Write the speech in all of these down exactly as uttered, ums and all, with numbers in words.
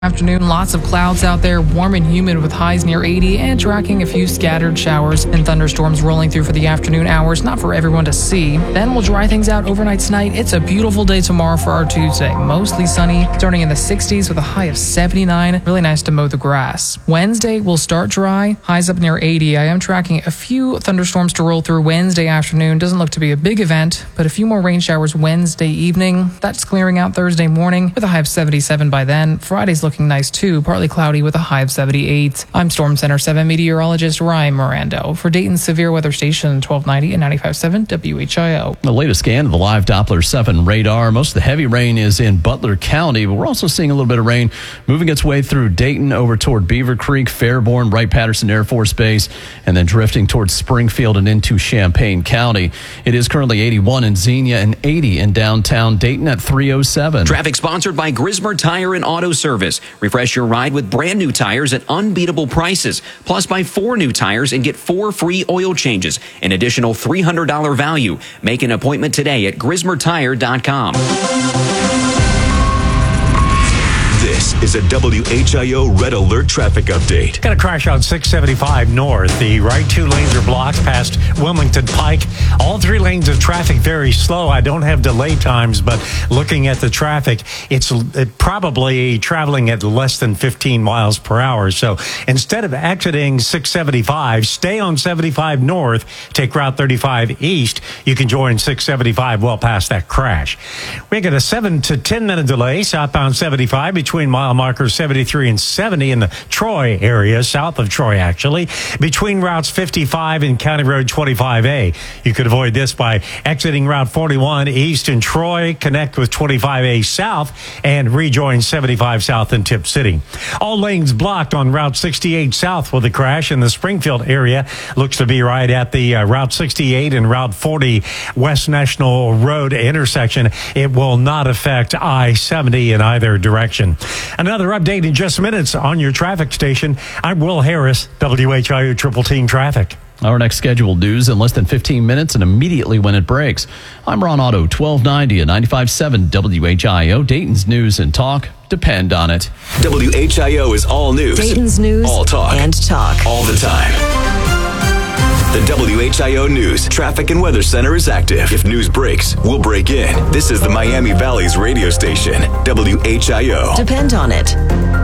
Afternoon, lots of clouds out there, warm and humid with highs near eighty, and tracking a few scattered showers and thunderstorms rolling through for the afternoon hours, not for everyone to see. Then we'll dry things out overnight tonight. It's a beautiful day tomorrow for our Tuesday. Mostly sunny, starting in the sixties with a high of seventy-nine. Really nice to mow the grass. Wednesday will start dry, highs up near eighty. I am tracking a few thunderstorms to roll through Wednesday afternoon. Doesn't look to be a big event, but a few more rain showers Wednesday evening. That's clearing out Thursday morning with a high of seventy-seven by then. Friday's looking Looking nice too, partly cloudy with a high of seventy-eight. I'm Storm Center seven meteorologist Ryan Mirando for Dayton's Severe Weather Station twelve ninety and ninety-five point seven W H I O. The latest scan of the live Doppler seven radar. Most of the heavy rain is in Butler County, but we're also seeing a little bit of rain moving its way through Dayton over toward Beaver Creek, Fairborn, Wright-Patterson Air Force Base, and then drifting towards Springfield and into Champaign County. It is currently eighty-one in Xenia and eighty in downtown Dayton at three oh seven. Traffic sponsored by Grismer Tire and Auto Service. Refresh your ride with brand new tires at unbeatable prices. Plus, buy four new tires and get four free oil changes. An additional three hundred dollars value. Make an appointment today at grismer tire dot com. This is a W H I O Red Alert traffic update. Got a crash on six seventy-five north. The right two lanes are blocked past Wilmington Pike. All three lanes of traffic very slow. I don't have delay times, but looking at the traffic, it's probably traveling at less than fifteen miles per hour. So instead of exiting six seventy-five, stay on seventy-five north, take Route thirty-five east. You can join six seventy-five well past that crash. We got a seven to ten minute delay southbound seventy-five between Between mile markers seventy-three and seventy in the Troy area, south of Troy actually, between routes fifty-five and County Road twenty-five A. You could avoid this by exiting Route forty-one east in Troy, connect with twenty-five A south, and rejoin seventy-five south in Tip City. All lanes blocked on Route sixty-eight south with a crash in the Springfield area. Looks to be right at the uh, Route sixty-eight and Route forty West National Road intersection. It will not affect I seventy in either direction. Another update in just minutes on your traffic station. I'm Will Harris, W H I O Triple Team Traffic. Our next scheduled news in less than fifteen minutes and immediately when it breaks. I'm Ron Otto, twelve ninety and ninety-five point seven W H I O, Dayton's News and Talk. Depend on it. W H I O is all news. Dayton's News all talk. and talk. All the time. The W H I O News Traffic and Weather Center is active. If news breaks, we'll break in. This is the Miami Valley's radio station, W H I O. Depend on it.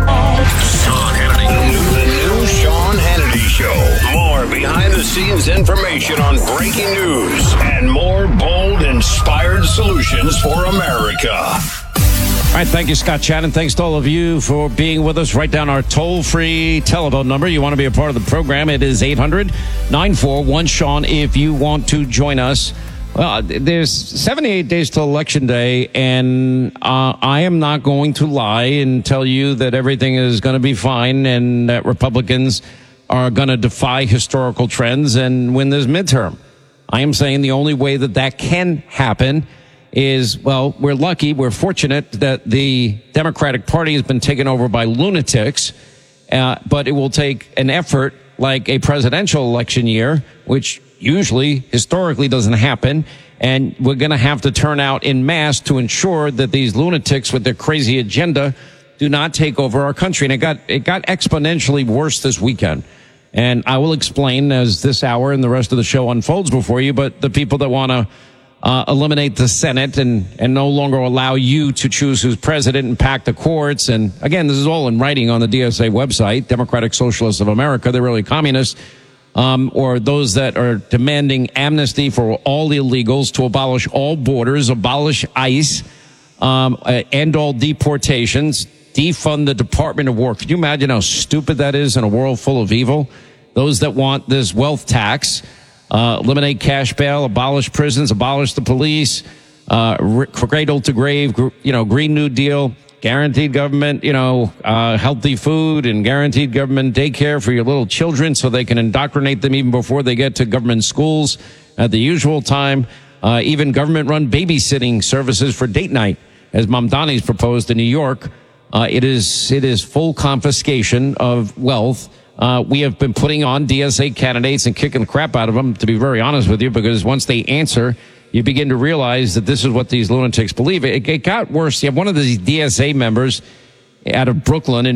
Sean Hannity. The new Sean Hannity Show. More behind-the-scenes information on breaking news and more bold, inspired solutions for America. All right, thank you, Scott Shannon. Thanks to all of you for being with us. Write down our toll-free telephone number. You want to be a part of the program. It is eight hundred nine four one Sean if you want to join us. Well, there's seventy-eight days till Election Day, and uh, I am not going to lie and tell you that everything is going to be fine and that Republicans are going to defy historical trends and win this midterm. I am saying the only way that that can happen is, well, we're lucky, we're fortunate that the Democratic Party has been taken over by lunatics, uh, but it will take an effort like a presidential election year, which usually, historically, doesn't happen, and we're going to have to turn out in mass to ensure that these lunatics with their crazy agenda do not take over our country. And it got it got exponentially worse this weekend. And I will explain as this hour and the rest of the show unfolds before you, but the people that want to Uh, eliminate the Senate and, and no longer allow you to choose who's president and pack the courts. And again, this is all in writing on the D S A website, Democratic Socialists of America. They're really communists, um, or those that are demanding amnesty for all illegals, to abolish all borders, abolish ICE, um, uh, end all deportations, defund the Department of War. Can you imagine how stupid that is in a world full of evil? Those that want this wealth tax, Uh, eliminate cash bail, abolish prisons, abolish the police, uh, cradle to grave, you know, Green New Deal, guaranteed government, you know, uh, healthy food and guaranteed government daycare for your little children so they can indoctrinate them even before they get to government schools at the usual time. Uh, even government-run babysitting services for date night, as Mamdani's proposed in New York. Uh, it is, it is full confiscation of wealth. Uh, we have been putting on D S A candidates and kicking the crap out of them, to be very honest with you, because once they answer, you begin to realize that this is what these lunatics believe. It, it got worse. You have one of these D S A members out of Brooklyn.